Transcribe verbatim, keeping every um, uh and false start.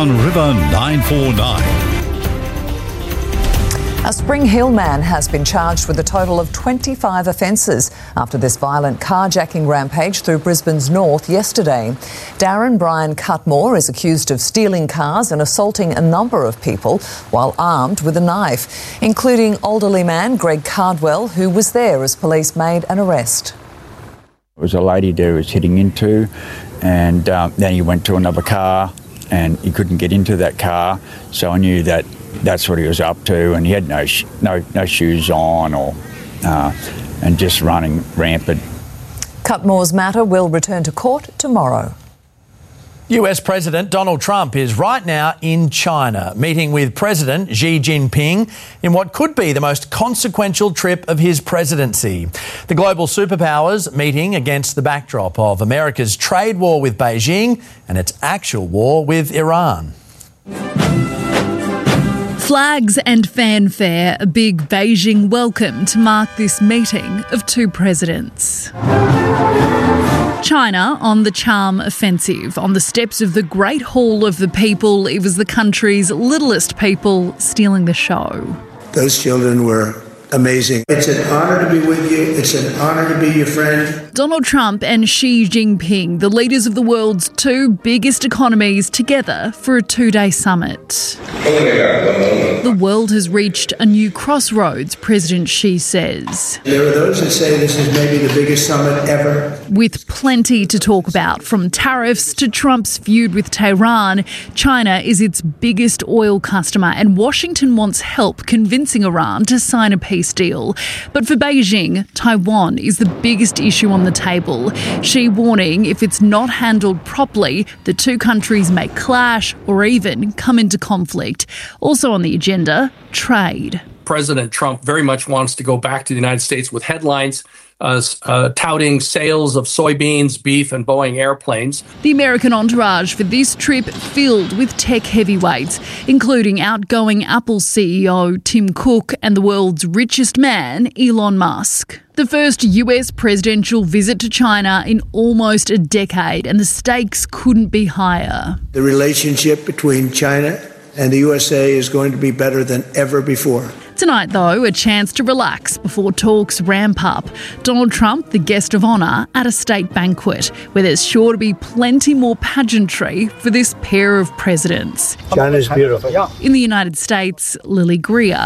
on River nine four nine. A Spring Hill man has been charged with a total of twenty-five offences after this violent carjacking rampage through Brisbane's north yesterday. Darren Brian Cutmore is accused of stealing cars and assaulting a number of people while armed with a knife, including elderly man Greg Cardwell, who was there as police made an arrest. There was a lady there who was hitting into, and um, then he went to another car and he couldn't get into that car, so I knew that that's what he was up to, and he had no sh- no no shoes on, or uh, and just running rampant. Cutmore's matter will return to court tomorrow. U S President Donald Trump is right now in China, meeting with President Xi Jinping in what could be the most consequential trip of his presidency. The global superpowers meeting against the backdrop of America's trade war with Beijing and its actual war with Iran. Flags and fanfare, a big Beijing welcome to mark this meeting of two presidents. China on the charm offensive. On the steps of the Great Hall of the People, it was the country's littlest people stealing the show. Those children were amazing. It's an honour to be with you. It's an honour to be your friend. Donald Trump and Xi Jinping, the leaders of the world's two biggest economies, together for a two-day summit. The world has reached a new crossroads, President Xi says. There are those that say this is maybe the biggest summit ever. With plenty to talk about, from tariffs to Trump's feud with Tehran, China is its biggest oil customer, and Washington wants help convincing Iran to sign a peace deal. But for Beijing, Taiwan is the biggest issue on the table. Xi warning if it's not handled properly, the two countries may clash or even come into conflict. Also on the agenda, trade. President Trump very much wants to go back to the United States with headlines uh, uh, touting sales of soybeans, beef and Boeing airplanes. The American entourage for this trip filled with tech heavyweights, including outgoing Apple C E O Tim Cook and the world's richest man, Elon Musk. The first U S presidential visit to China in almost a decade, and the stakes couldn't be higher. The relationship between China and the U S A is going to be better than ever before. Tonight, though, a chance to relax before talks ramp up. Donald Trump, the guest of honour at a state banquet, where there's sure to be plenty more pageantry for this pair of presidents. China's beautiful. In the United States, Lily Greer.